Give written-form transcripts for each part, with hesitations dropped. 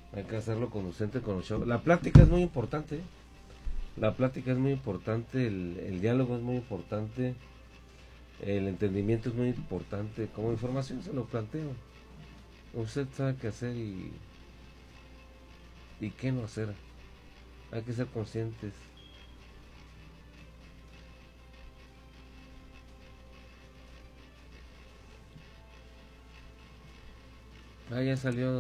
Hay que hacerlo conducente con los chavos. La plática es muy importante, ¿eh? La plática es muy importante, el diálogo es muy importante, el entendimiento es muy importante. Como información se lo planteo. Usted sabe qué hacer y qué no hacer. Hay que ser conscientes. Ah, ya salió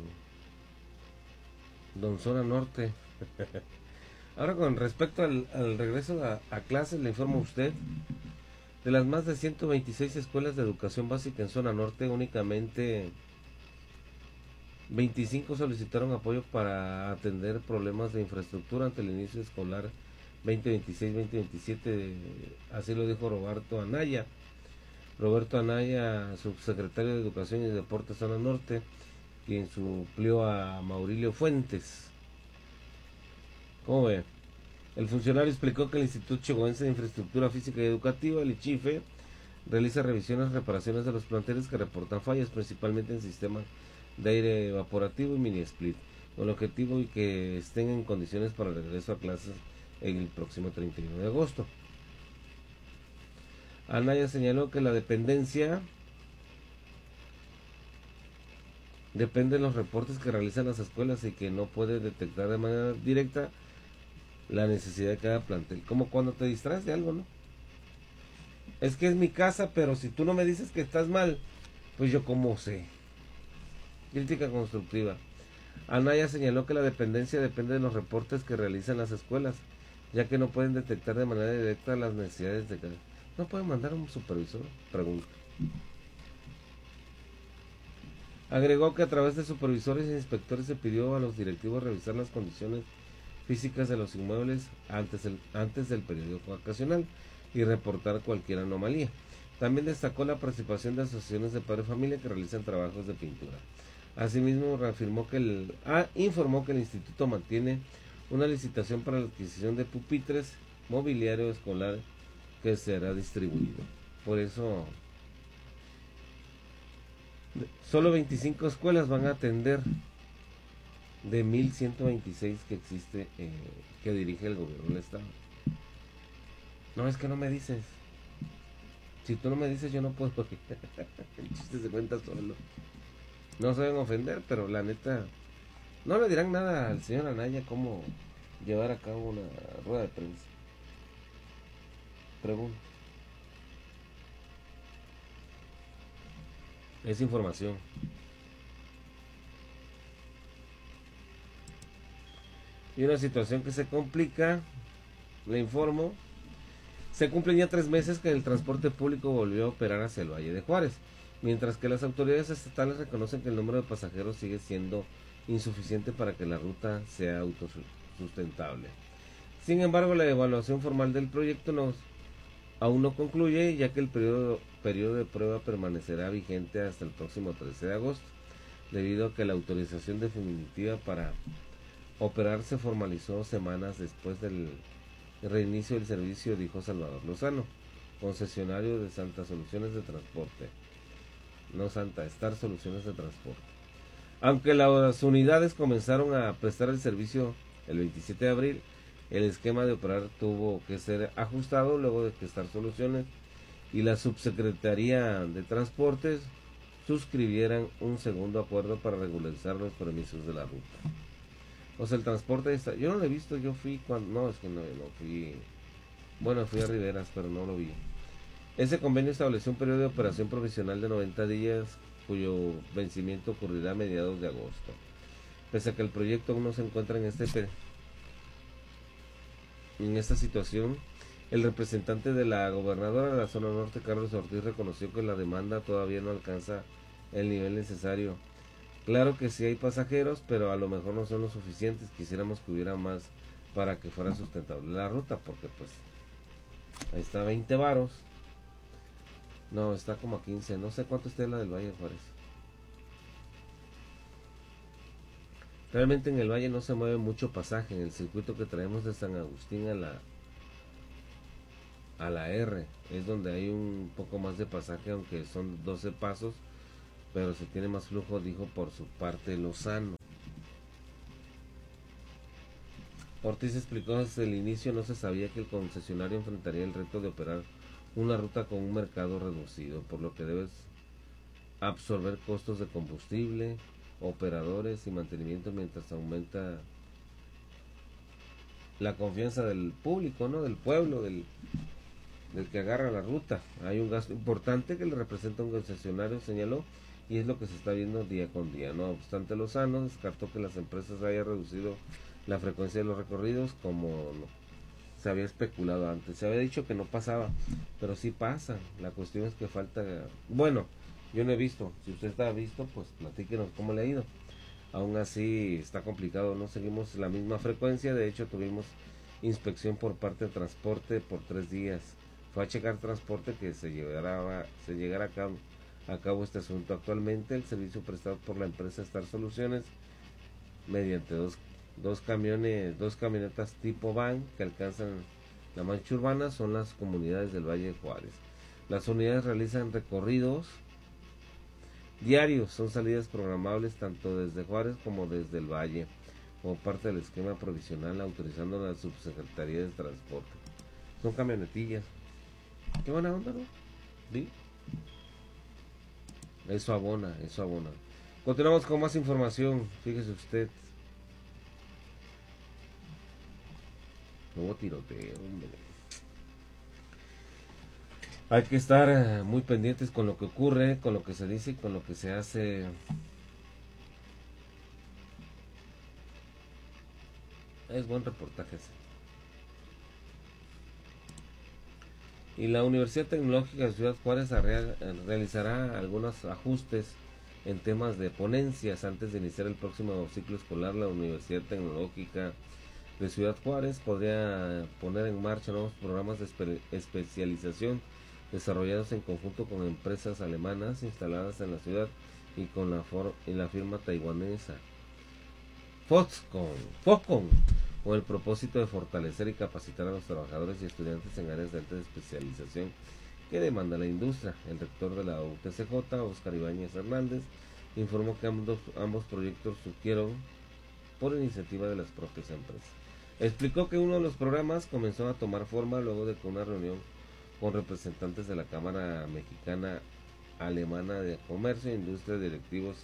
don Zona Norte. Ahora con respecto al regreso a clases, le informo a usted, de las más de 126 escuelas de educación básica en Zona Norte, únicamente 25 solicitaron apoyo para atender problemas de infraestructura ante el inicio escolar 2026-2027, así lo dijo Roberto Anaya, subsecretario de Educación y Deportes Zona Norte, quien suplió a Maurilio Fuentes. ¿Cómo ve? El funcionario explicó que el Instituto Chihuahuense de Infraestructura Física y Educativa, el ICHIFE, realiza revisiones y reparaciones de los planteles que reportan fallas, principalmente en sistemas de aire evaporativo y mini split, con el objetivo de que estén en condiciones para el regreso a clases en el próximo 31 de agosto. Anaya señaló que la dependencia depende de los reportes que realizan las escuelas y que no puede detectar de manera directa la necesidad de cada plantel. Como cuando te distraes de algo, ¿no? Es que es mi casa, pero si tú no me dices que estás mal, pues yo cómo sé. Crítica constructiva. Anaya señaló que la dependencia depende de los reportes que realizan las escuelas, ya que no pueden detectar de manera directa las necesidades de cada. ¿No pueden mandar a un supervisor? Pregunta. Agregó que a través de supervisores e inspectores se pidió a los directivos revisar las condiciones físicas de los inmuebles antes del periodo vacacional y reportar cualquier anomalía. También destacó la participación de asociaciones de padres de familia que realizan trabajos de pintura. Asimismo, informó que el instituto mantiene una licitación para la adquisición de pupitres, mobiliario escolar que será distribuido. Por eso, solo 25 escuelas van a atender de 1126 que existe, que dirige el gobierno del estado. No, es que no me dices. Si tú no me dices, yo no puedo. El chiste se cuenta solo. No se deben ofender, pero la neta, no le dirán nada al señor Anaya cómo llevar a cabo una rueda de prensa. Pregunto. Es información. Y una situación que se complica, le informo. Se cumplen ya 3 meses que el transporte público volvió a operar hacia el Valle de Juárez, mientras que las autoridades estatales reconocen que el número de pasajeros sigue siendo insuficiente para que la ruta sea autosustentable. Sin embargo, la evaluación formal del proyecto aún no concluye, ya que el periodo de prueba permanecerá vigente hasta el próximo 13 de agosto, debido a que la autorización definitiva para operar se formalizó semanas después del reinicio del servicio, dijo Salvador Lozano, concesionario de Santa Soluciones de Transporte. No Santa, Star Soluciones de Transporte. Aunque las unidades comenzaron a prestar el servicio el 27 de abril, el esquema de operar tuvo que ser ajustado luego de que Star Soluciones y la Subsecretaría de Transportes suscribieran un segundo acuerdo para regularizar los permisos de la ruta. O sea, el transporte está. Yo no lo he visto, yo fui cuando. No, es que no fui. Bueno, fui a Riveras, pero no lo vi. Ese convenio estableció un periodo de operación provisional de 90 días, cuyo vencimiento ocurrirá a mediados de agosto. Pese a que el proyecto aún no se encuentra en esta situación, el representante de la gobernadora de la zona norte, Carlos Ortiz, reconoció que la demanda todavía no alcanza el nivel necesario. Claro que sí hay pasajeros, pero a lo mejor no son lo suficientes. Quisiéramos que hubiera más para que fuera sustentable la ruta, porque pues ahí está 20 varos. No, está como a 15. No sé cuánto esté la del Valle de Juárez. Realmente en el Valle no se mueve mucho pasaje. En el circuito que traemos de San Agustín a la R es donde hay un poco más de pasaje, aunque son 12 pasos, pero se tiene más flujo, dijo por su parte Lozano. Ortiz explicó desde el inicio no se sabía que el concesionario enfrentaría el reto de operar una ruta con un mercado reducido, por lo que debes absorber costos de combustible, operadores y mantenimiento mientras aumenta la confianza del público, ¿no? Del pueblo, del que agarra la ruta. Hay un gasto importante que le representa un concesionario, señaló, y es lo que se está viendo día con día. No obstante, Lozano descartó que las empresas hayan reducido la frecuencia de los recorridos como se había especulado antes. Se había dicho que no pasaba, pero sí pasa. La cuestión es que falta... Bueno, yo no he visto. Si usted está visto, pues platíquenos cómo le ha ido. Aún así está complicado, no seguimos la misma frecuencia. De hecho, tuvimos inspección por parte de transporte por 3 días. Fue a checar transporte que se llegara a cabo este asunto. Actualmente el servicio prestado por la empresa Star Soluciones mediante dos camionetas tipo van que alcanzan la mancha urbana son las comunidades del Valle de Juárez. Las unidades realizan recorridos diarios, son salidas programables tanto desde Juárez como desde el Valle, como parte del esquema provisional autorizando la Subsecretaría de Transporte. Son camionetillas. Qué buena onda, ¿no? ¿Sí? Eso abona. Continuamos con más información. Fíjese usted. Nuevo tiroteo, hombre. Hay que estar muy pendientes con lo que ocurre, con lo que se dice y con lo que se hace. Es buen reportaje ese. Y la Universidad Tecnológica de Ciudad Juárez realizará algunos ajustes en temas de ponencias antes de iniciar el próximo ciclo escolar. La Universidad Tecnológica de Ciudad Juárez podría poner en marcha nuevos programas de especialización desarrollados en conjunto con empresas alemanas instaladas en la ciudad y con la firma taiwanesa Foxconn, con el propósito de fortalecer y capacitar a los trabajadores y estudiantes en áreas de alta especialización que demanda la industria. El rector de la UTCJ, Oscar Ibáñez Hernández, informó que ambos proyectos surgieron por iniciativa de las propias empresas. Explicó que uno de los programas comenzó a tomar forma luego de que una reunión con representantes de la Cámara Mexicana Alemana de Comercio e Industria, directivos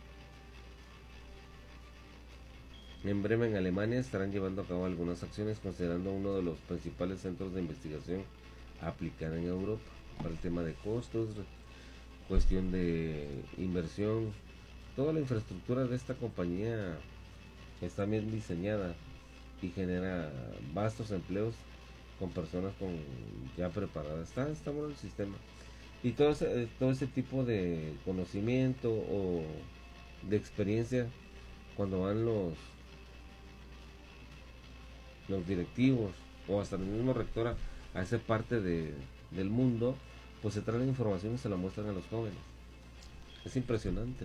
en Bremen, Alemania, estarán llevando a cabo algunas acciones considerando uno de los principales centros de investigación aplicada en Europa para el tema de costos, cuestión de inversión. Toda la infraestructura de esta compañía está bien diseñada y genera vastos empleos con personas ya preparadas. Está bueno el sistema. Y todo ese tipo de conocimiento o de experiencia cuando van los directivos o hasta el mismo rector a esa parte del mundo, pues se traen información y se la muestran a los jóvenes. Es impresionante.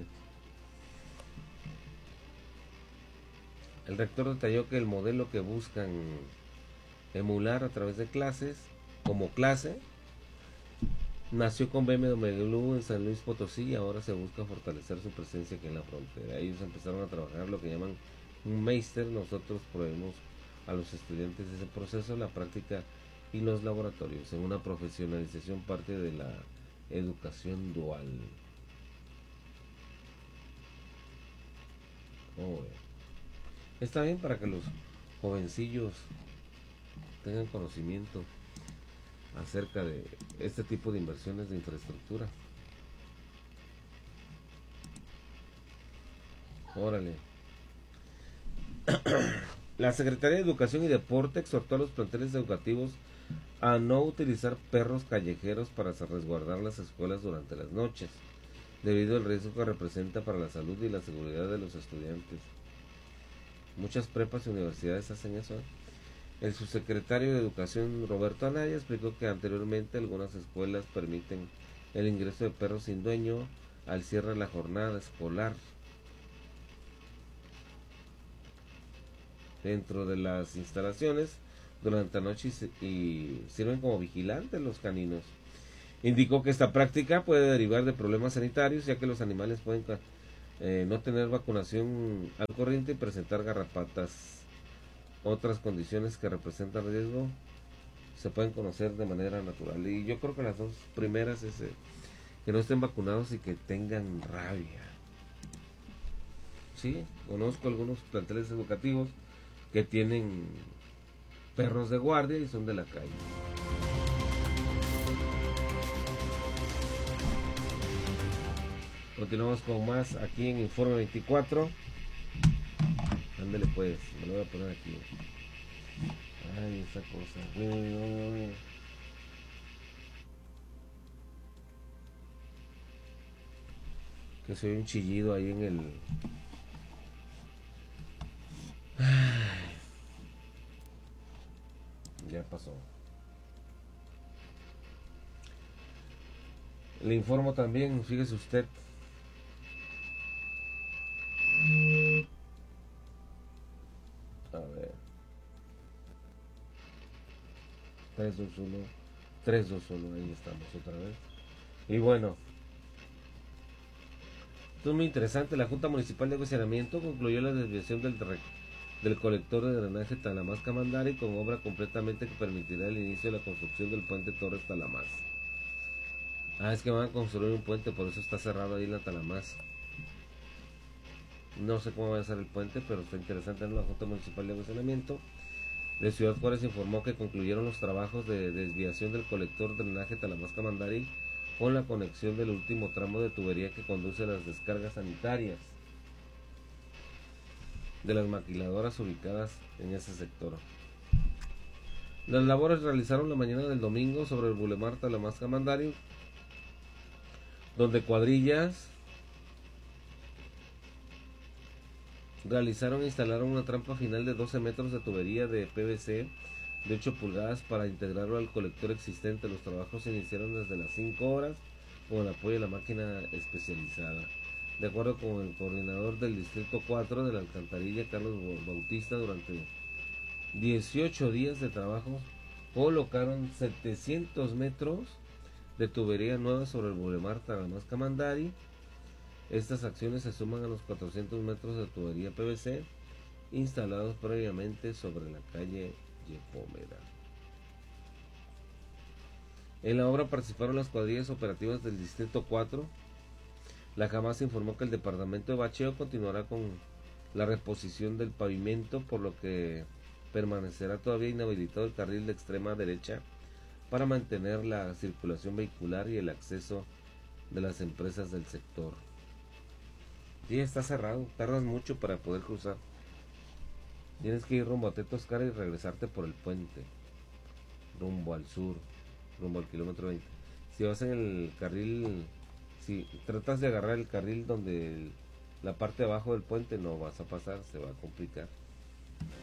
El rector detalló que el modelo que buscan emular a través de clases, como clase, nació con BMW en San Luis Potosí y ahora se busca fortalecer su presencia aquí en la frontera. Ellos empezaron a trabajar lo que llaman un máster. Nosotros proveemos a los estudiantes ese proceso, la práctica y los laboratorios en una profesionalización parte de la educación dual. Está bien para que los jovencillos tengan conocimiento acerca de este tipo de inversiones de infraestructura. Órale. La Secretaría de Educación y Deporte exhortó a los planteles educativos a no utilizar perros callejeros para resguardar las escuelas durante las noches, debido al riesgo que representa para la salud y la seguridad de los estudiantes. Muchas prepas y universidades hacen eso. El subsecretario de Educación, Roberto Anaya, explicó que anteriormente algunas escuelas permiten el ingreso de perros sin dueño al cierre de la jornada escolar dentro de las instalaciones durante la noche y sirven como vigilantes los caninos. Indicó que esta práctica puede derivar de problemas sanitarios, ya que los animales pueden no tener vacunación al corriente y presentar garrapatas otras condiciones que representan riesgo se pueden conocer de manera natural. Y yo creo que las dos primeras es que no estén vacunados y que tengan rabia. Sí, conozco algunos planteles educativos que tienen perros de guardia y son de la calle. Continuamos con más aquí en Informe 24. Ándale pues, me lo voy a poner aquí. Ay, esa cosa. Que se oye un chillido ahí en el... Ay, ya pasó. Le informo también, fíjese usted. A ver. 321. 321, ahí estamos otra vez. Y bueno, esto es muy interesante. La Junta Municipal de Agua y Saneamiento concluyó la desviación del colector de drenaje Talamas-Camandari con obra completamente que permitirá el inicio de la construcción del puente Torres Talamás. Ah, es que van a construir un puente, por eso está cerrado ahí en la Talamás. No sé cómo va a ser el puente, pero está interesante. La Junta Municipal de Agua y Saneamiento de Ciudad Juárez informó que concluyeron los trabajos de desviación del colector drenaje Talamas-Camandari con la conexión del último tramo de tubería que conduce a las descargas sanitarias de las maquiladoras ubicadas en ese sector. Las labores realizaron la mañana del domingo sobre el Boulevard Talamas-Camandari, donde cuadrillas realizaron e instalaron una trampa final de 12 metros de tubería de PVC de 8 pulgadas para integrarlo al colector existente. Los trabajos se iniciaron desde las 5 horas con el apoyo de la máquina especializada. De acuerdo con el coordinador del Distrito 4 de la Alcantarilla, Carlos Bautista, durante 18 días de trabajo colocaron 700 metros de tubería nueva sobre el Boulevard Talamas-Camandari. Estas acciones se suman a los 400 metros de tubería PVC instalados previamente sobre la calle Yepómeda. En la obra participaron las cuadrillas operativas del Distrito 4. La Jamás informó que el departamento de bacheo continuará con la reposición del pavimento, por lo que permanecerá todavía inhabilitado el carril de extrema derecha para mantener la circulación vehicular y el acceso de las empresas del sector. Y está cerrado, tardas mucho para poder cruzar. Tienes que ir rumbo a Tetoscara y regresarte por el puente, rumbo al sur, rumbo al kilómetro 20. Si vas en el carril, si tratas de agarrar el carril donde la parte de abajo del puente, no vas a pasar, se va a complicar.